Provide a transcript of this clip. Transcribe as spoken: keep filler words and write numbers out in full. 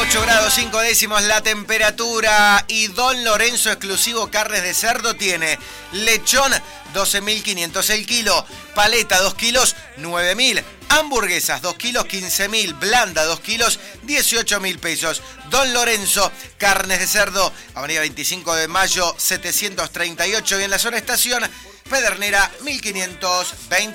ocho grados cinco décimos la temperatura y Don Lorenzo exclusivo carnes de cerdo tiene lechón doce mil quinientos el kilo, paleta dos kilos nueve mil, hamburguesas dos kilos quince mil, blanda dos kilos dieciocho mil pesos. Don Lorenzo, carnes de cerdo, avenida veinticinco de mayo setecientos treinta y ocho y en la zona estación Pedernera mil quinientos veinte.